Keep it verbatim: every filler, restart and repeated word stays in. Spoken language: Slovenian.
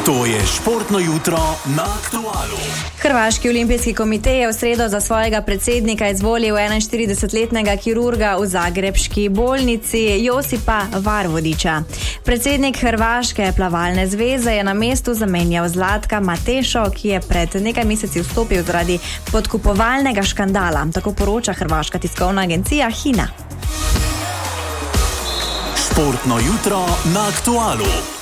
To je Športno jutro na Aktualu. Hrvaški olimpijski komitej je v sredo za svojega predsednika izvolil enainštiridesetletnega kirurga v zagrebški bolnici Josipa Varvodića. Predsednik Hrvaške plavalne zveze je na mestu zamenjal Zlatka Matešo, ki je pred nekaj meseci vstopil zaradi podkupovalnega škandala. Tako poroča hrvaška tiskovna agencija Hina. Športno jutro na Aktualu.